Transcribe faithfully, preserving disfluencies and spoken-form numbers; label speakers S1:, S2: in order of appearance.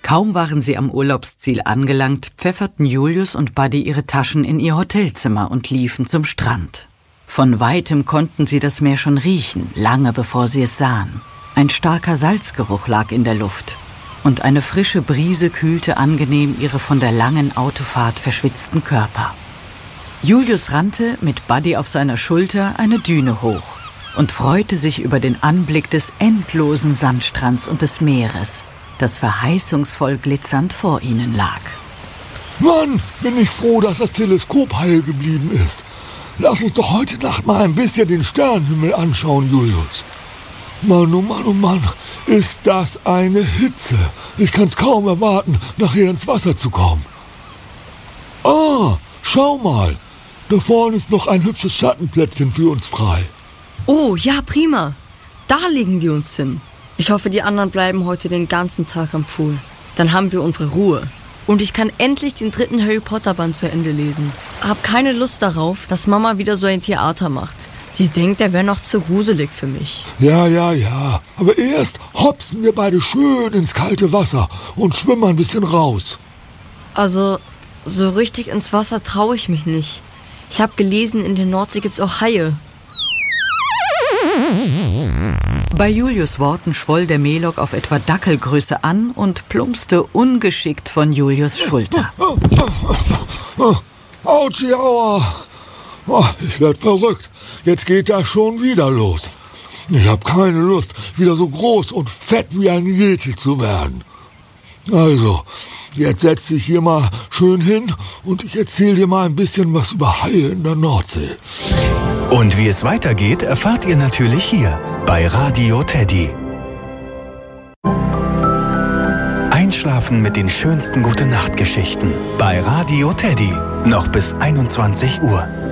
S1: Kaum waren sie am Urlaubsziel angelangt, pfefferten Julius und Buddy ihre Taschen in ihr Hotelzimmer und liefen zum Strand. Von weitem konnten sie das Meer schon riechen, lange bevor sie es sahen. Ein starker Salzgeruch lag in der Luft und eine frische Brise kühlte angenehm ihre von der langen Autofahrt verschwitzten Körper. Julius rannte, mit Buddy auf seiner Schulter, eine Düne hoch und freute sich über den Anblick des endlosen Sandstrands und des Meeres, das verheißungsvoll glitzernd vor ihnen lag.
S2: Mann, bin ich froh, dass das Teleskop heil geblieben ist. Lass uns doch heute Nacht mal ein bisschen den Sternenhimmel anschauen, Julius. Mann, oh Mann, oh Mann, ist das eine Hitze. Ich kann's kaum erwarten, nachher ins Wasser zu kommen. Ah, schau mal, da vorne ist noch ein hübsches Schattenplätzchen für uns frei.
S3: Oh, ja, prima. Da legen wir uns hin. Ich hoffe, die anderen bleiben heute den ganzen Tag am Pool. Dann haben wir unsere Ruhe. Und ich kann endlich den dritten Harry Potter Band zu Ende lesen. Hab keine Lust darauf, dass Mama wieder so ein Theater macht. Sie denkt, er wäre noch zu gruselig für mich.
S2: Ja, ja, ja. Aber erst hopsen wir beide schön ins kalte Wasser und schwimmen ein bisschen raus.
S3: Also, so richtig ins Wasser traue ich mich nicht. Ich habe gelesen, in der Nordsee gibt's auch Haie.
S1: Bei Julius' Worten schwoll der Melok auf etwa Dackelgröße an und plumpste ungeschickt von Julius' Schulter.
S2: Autschi, aua! Oh, ich werd verrückt. Jetzt geht das schon wieder los. Ich hab keine Lust, wieder so groß und fett wie ein Yeti zu werden. Also, jetzt setz dich hier mal schön hin und ich erzähl dir mal ein bisschen was über Haie in der Nordsee.
S4: Und wie es weitergeht, erfahrt ihr natürlich hier bei Radio Teddy. Einschlafen mit den schönsten Gute-Nacht-Geschichten bei Radio Teddy. Noch bis einundzwanzig Uhr.